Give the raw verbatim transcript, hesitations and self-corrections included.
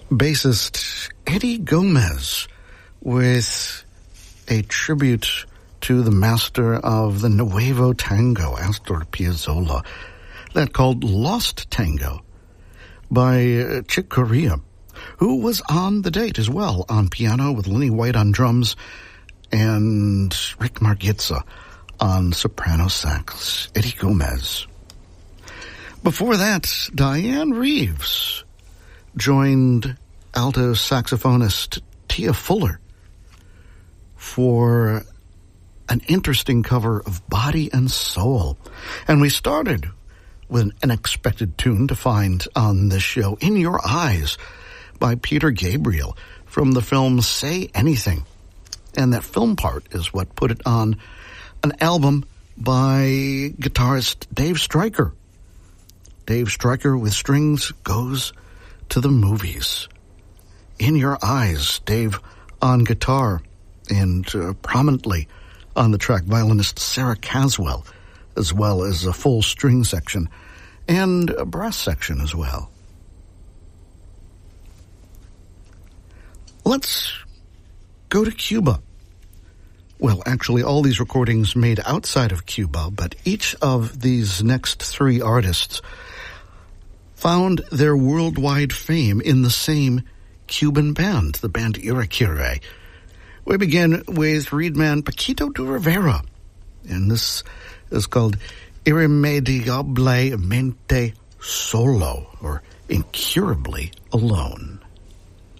bassist Eddie Gomez with a tribute to the master of the Nuevo Tango, Astor Piazzolla, that called Lost Tango by uh, Chick Corea, who was on the date as well on piano with Lenny White on drums and Rick Margitza on soprano sax. Eddie Gomez. Before that, Diane Reeves joined alto saxophonist Tia Fuller for an interesting cover of Body and Soul. And we started with an unexpected tune to find on this show, In Your Eyes, by Peter Gabriel from the film Say Anything. And that film part is what put it on an album by guitarist Dave Stryker. Dave Stryker with strings goes to the movies. In Your Eyes, Dave on guitar, and uh, prominently on the track violinist Sarah Caswell, as well as a full string section and a brass section as well. Let's go to Cuba. Well, actually, all these recordings made outside of Cuba, but each of these next three artists found their worldwide fame in the same Cuban band, the band Irakere. We begin with reedman Paquito de Rivera, and this is called Irremediablemente Solo, or Incurably Alone.